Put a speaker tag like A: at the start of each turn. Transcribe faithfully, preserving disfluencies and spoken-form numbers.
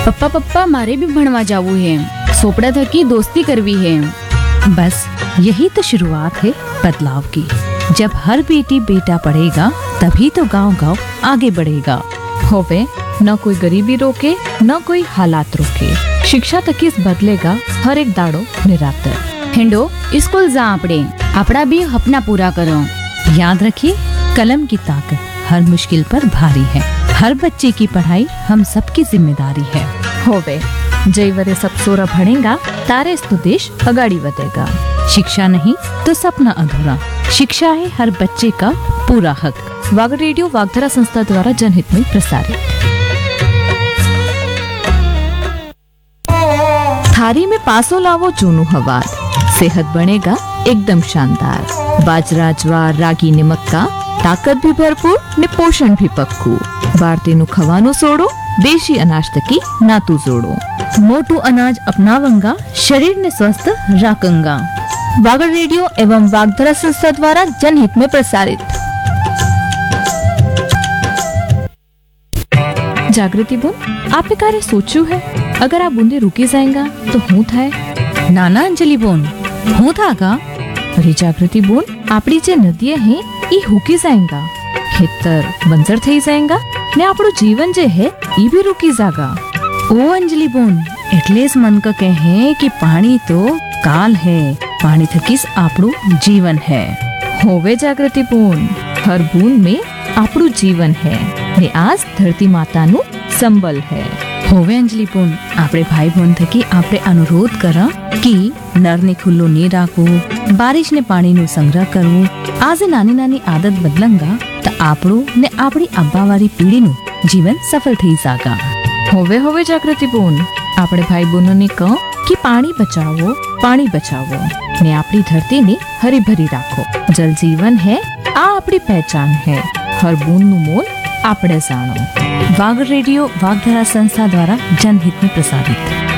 A: पप्पा पप्पा मारे भी भणवा जावू है, सोपड़ा थकी दोस्ती करवी है।
B: बस यही तो शुरुआत है बदलाव की। जब हर बेटी बेटा पढ़ेगा तभी तो गांव गांव आगे बढ़ेगा।
A: होवे न कोई गरीबी रोके न कोई हालात रोके, शिक्षा तकीस बदलेगा हर एक दाड़ो निरातर। हेंडो स्कूल जा आपड़े, आपड़ा भी अपना पूरा करो।
B: याद रखिए, कलम की ताकत हर मुश्किल पर भारी है। हर बच्चे की पढ़ाई हम सबकी जिम्मेदारी है।
A: होवे जय वरे सब सोरा भणेगा तारे तो देश अगाड़ी बढ़ेगा।
B: शिक्षा नहीं तो सपना अधूरा। शिक्षा है हर बच्चे का पूरा हक।
A: वाग रेडियो वागधरा संस्था द्वारा जनहित में प्रसारित। थारी में पासो लावो चूनू हवार, सेहत बनेगा एकदम शानदार। बाजरा ज्वार रागी ने मक्का, ताकत भी भरपूर ने पोषण भी पक्कू। भारतीय खवानो सोड़ो, देशी अनाज तकी नातू जोड़ो। मोटू अनाज अपनावंगा, शरीर ने स्वस्थ राखंगा। वागड़ रेडियो एवं वागधरा संस्था द्वारा जनहित में प्रसारित। जागृति बोल, आपने कार्य सोचू है? अगर आप बूंदे रुकी जाएगा तो हूँ थाय?
B: नाना अंजलि बोन, हूँ था का?
A: अरे जागृति बोल, आपड़ी जे नदियां हैं ई हुकी जाएगा, खेतर बंजर थई जाएगा ने आपड़ो जीवन जे है ई भी रुकी जागा।
B: ओ अंजलि बोन, એટલે જ मन का कहे कि पानी तो काल है, पानी थकीस आपड़ो जीवन है।
A: होवे जागृति बोन, हर बूंद में आपड़ो जीवन है ने आज धरती मातानु संबल है।
B: होवे अंजलि बोन, आपरे भाई बहन थकी आपरे अनुरोध करा कि नर ने खुल्लो नहीं राखो, बारिश ने पानी नु संग्रह करो। आज नानी नानी आदत बदलंगा तो आपड़ो ने आपड़ी अब्बावारी पीढ़ी नु जीवन सफल थई जागा।
A: होवे होवे जागृति बोन, आपड़े भाई बहनों ने कहो कि पानी बचाओ पानी बचाओ ने आपड़ी धरती ने हरी भरी राखो। जल जीवन है, आ आपड़ी पहचान है। हर बूंद नु मोल आपड़े जानो।
B: वाग रेडियो वागधरा संस्था द्वारा जनहित में प्रसारित।